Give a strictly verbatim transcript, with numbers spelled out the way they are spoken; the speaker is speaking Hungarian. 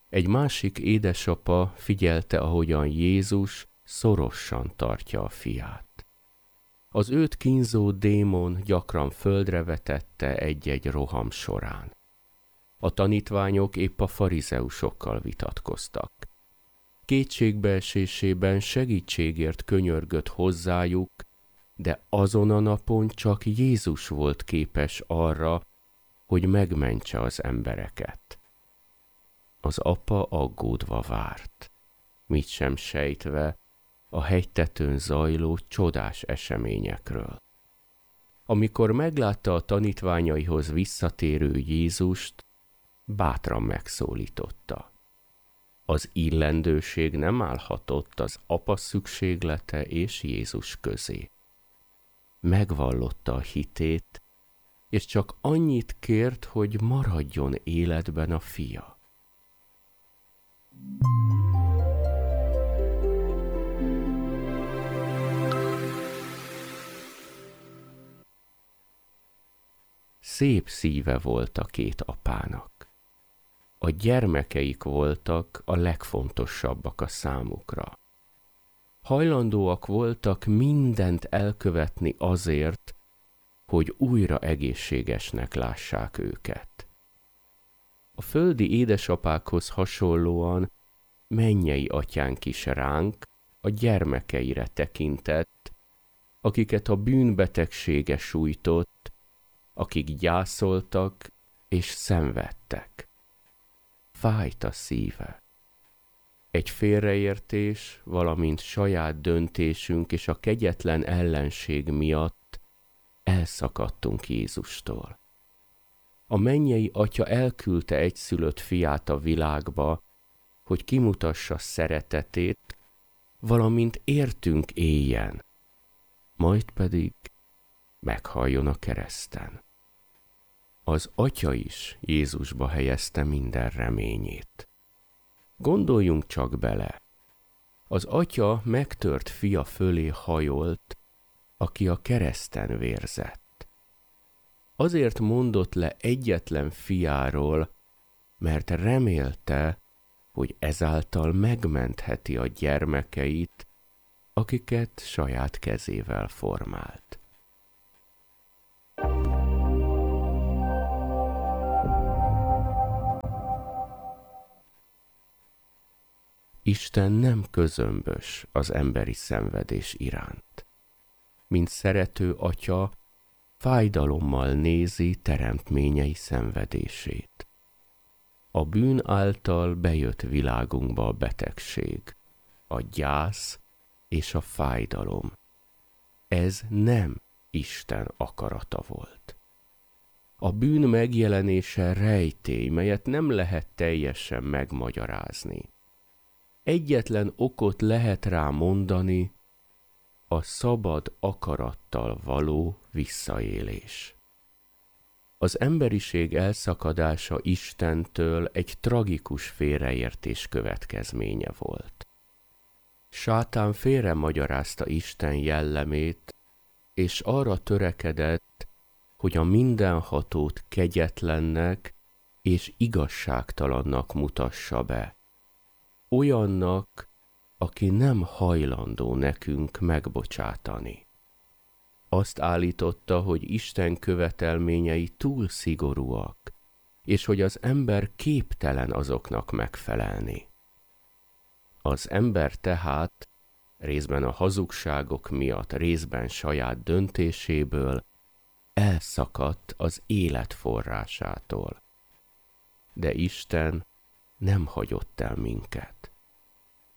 Egy másik édesapa figyelte, ahogyan Jézus szorosan tartja a fiát. Az őt kínzó démon gyakran földre vetette egy-egy roham során. A tanítványok épp a farizeusokkal vitatkoztak. Kétségbeesésében segítségért könyörgött hozzájuk, de azon a napon csak Jézus volt képes arra, hogy megmentse az embereket. Az apa aggódva várt, mit sem sejtve a hegytetőn zajló csodás eseményekről. Amikor meglátta a tanítványaihoz visszatérő Jézust, bátran megszólította. Az illendőség nem állhatott az apa szükséglete és Jézus közé. Megvallotta a hitét, és csak annyit kért, hogy maradjon életben a fia. Szép szíve volt a két apának. A gyermekeik voltak a legfontosabbak a számukra. Hajlandóak voltak mindent elkövetni azért, hogy újra egészségesnek lássák őket. A földi édesapákhoz hasonlóan mennyei atyánk is ránk, a gyermekeire tekintett, akiket a bűnbetegsége sújtott, akik gyászoltak és szenvedtek. Fájt a szíve. Egy félreértés, valamint saját döntésünk és a kegyetlen ellenség miatt elszakadtunk Jézustól. A mennyei atya elküldte egyszülött fiát a világba, hogy kimutassa szeretetét, valamint értünk éljen, majd pedig meghalljon a kereszten. Az atya is Jézusba helyezte minden reményét. Gondoljunk csak bele, az atya megtört fia fölé hajolt, aki a kereszten vérzett. Azért mondott le egyetlen fiáról, mert remélte, hogy ezáltal megmentheti a gyermekeit, akiket saját kezével formált. Isten nem közömbös az emberi szenvedés iránt. Mint szerető atya, fájdalommal nézi teremtményei szenvedését. A bűn által bejött világunkba a betegség, a gyász és a fájdalom. Ez nem Isten akarata volt. A bűn megjelenése rejtély, melyet nem lehet teljesen megmagyarázni. Egyetlen okot lehet rá mondani, a szabad akarattal való visszaélés. Az emberiség elszakadása Istentől egy tragikus félreértés következménye volt. Sátán félremagyarázta Isten jellemét, és arra törekedett, hogy a mindenhatót kegyetlennek és igazságtalannak mutassa be. Olyannak, aki nem hajlandó nekünk megbocsátani. Azt állította, hogy Isten követelményei túl szigorúak, és hogy az ember képtelen azoknak megfelelni. Az ember tehát, részben a hazugságok miatt, részben saját döntéséből elszakadt az élet forrásától. De Isten nem hagyott el minket.